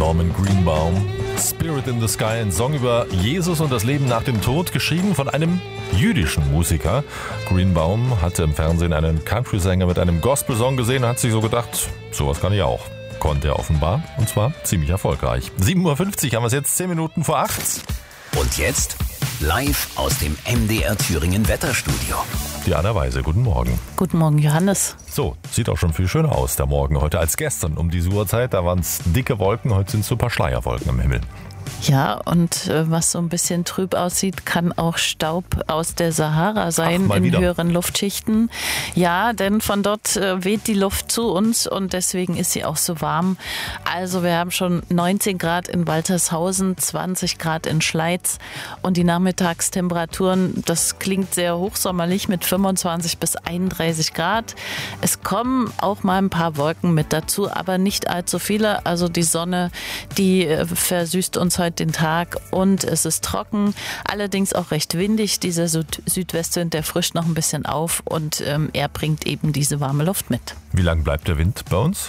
Norman Greenbaum. Spirit in the Sky, ein Song über Jesus und das Leben nach dem Tod, geschrieben von einem jüdischen Musiker. Greenbaum hatte im Fernsehen einen Country-Sänger mit einem Gospel-Song gesehen und hat sich so gedacht, sowas kann ich auch. Konnte er offenbar, und zwar ziemlich erfolgreich. 7.50 Uhr haben wir es jetzt, 10 Minuten vor 8. Und jetzt live aus dem MDR Thüringen Wetterstudio. Diana Weise, guten Morgen. Guten Morgen, Johannes. So, sieht auch schon viel schöner aus, der Morgen heute als gestern um diese Uhrzeit. Da waren es dicke Wolken, heute sind es so ein paar Schleierwolken am Himmel. Ja, und was so ein bisschen trüb aussieht, kann auch Staub aus der Sahara sein in wieder. Höheren Luftschichten. Ja, denn von dort weht die Luft zu uns und deswegen ist sie auch so warm. Also wir haben schon 19 Grad in Waltershausen, 20 Grad in Schleiz und die Nachmittagstemperaturen, das klingt sehr hochsommerlich mit 25 bis 31 Grad. Es kommen auch mal ein paar Wolken mit dazu, aber nicht allzu viele. Also die Sonne, die versüßt uns heute den Tag und es ist trocken, allerdings auch recht windig. Dieser Südwestwind, der frischt noch ein bisschen auf und er bringt eben diese warme Luft mit. Wie lang bleibt der Wind bei uns?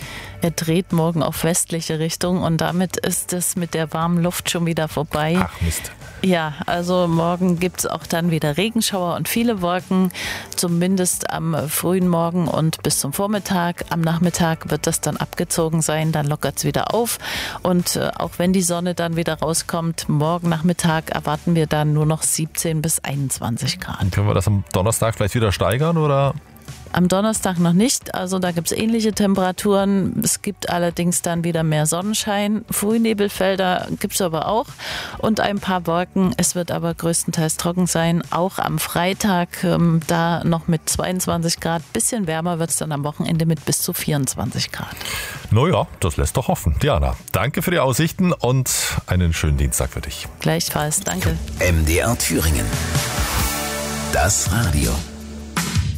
Er dreht morgen auf westliche Richtung und damit ist es mit der warmen Luft schon wieder vorbei. Ach Mist. Ja, also morgen gibt es auch dann wieder Regenschauer und viele Wolken, zumindest am frühen Morgen und bis zum Vormittag. Am Nachmittag wird das dann abgezogen sein, dann lockert es wieder auf. Und auch wenn die Sonne dann wieder rauskommt, morgen Nachmittag erwarten wir dann nur noch 17 bis 21 Grad. Und können wir das am Donnerstag vielleicht wieder steigern, oder? Am Donnerstag noch nicht, also da gibt es ähnliche Temperaturen. Es gibt allerdings dann wieder mehr Sonnenschein. Frühnebelfelder gibt es aber auch und ein paar Wolken. Es wird aber größtenteils trocken sein. Auch am Freitag da noch mit 22 Grad. Bisschen wärmer wird es dann am Wochenende mit bis zu 24 Grad. Naja, das lässt doch hoffen. Diana, danke für die Aussichten und einen schönen Dienstag für dich. Gleichfalls, danke. MDR Thüringen. Das Radio.